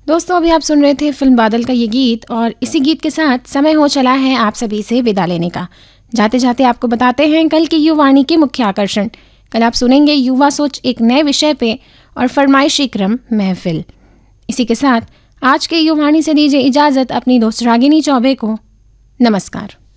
दोस्तों, अभी आप सुन रहे थे फिल्म बादल का ये गीत, और इसी गीत के साथ समय हो चला है आप सभी से विदा लेने का। जाते जाते आपको बताते हैं कल की युवाणी के मुख्य आकर्षण। कल आप सुनेंगे युवा सोच एक नए विषय पे और फरमाइशी क्रम महफिल। इसी के साथ आज के युवाणी से दीजिए इजाज़त अपनी दोस्त रागिनी चौबे को। नमस्कार।